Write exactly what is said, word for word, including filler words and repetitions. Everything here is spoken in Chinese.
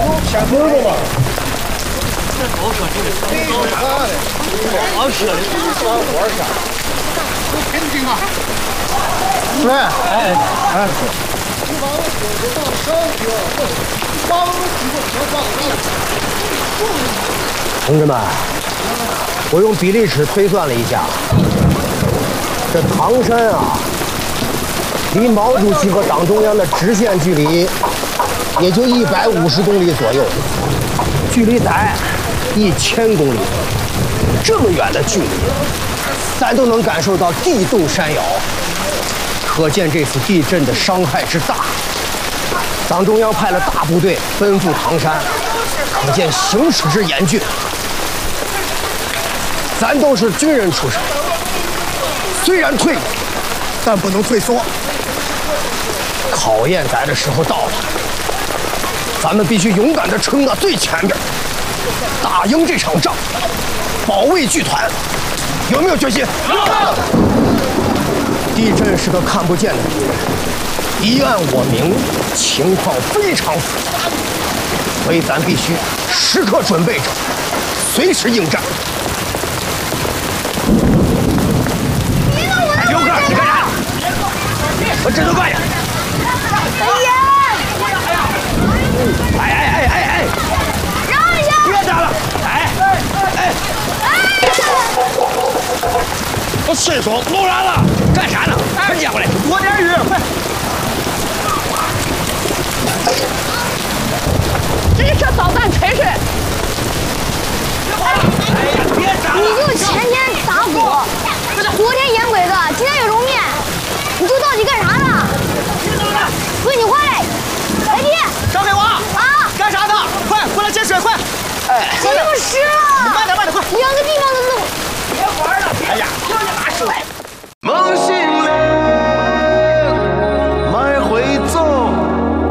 先摸着吧。 好吃的，好吃的， 玩啥？ 听不听啊？ 对，哎哎。同志们，我用比例尺推算了一下，这唐山啊，离毛主席和党中央的直线距离也就一百五十公里左右，距离咱一千公里，这么远的距离，咱都能感受到地动山摇，可见这次地震的伤害之大。党中央派了大部队奔赴唐山，可见形势之严峻。咱都是军人出身，虽然退，但不能退缩。考验咱的时候到了，咱们必须勇敢地冲到最前边，打赢这场仗，保卫剧团。有没有决心？有。地震是个看不见的敌人，一案我明，情况非常复杂，所以咱必须时刻准备着，随时应战。哎，刘哥，你干啥？我这都干呀！ 哎呀！ 哎哎哎哎哎！ 让一下！ 别打了！哎哎哎！ 我伸手露燃了， 干啥呢？快接过来！ 多点雨，快！ 这是导弹锤锤。 哎呀，别打了！ 你就前天打鼓，昨天演鬼子，今天有揉面，你就到底干啥呢？回你话来，来弟， 交给我啊！ 干啥呢？快过来接水，快！ 哎， 这就湿了。 慢点，慢点，快！ 两个地方都弄。 别玩了！哎呀，就你拿手。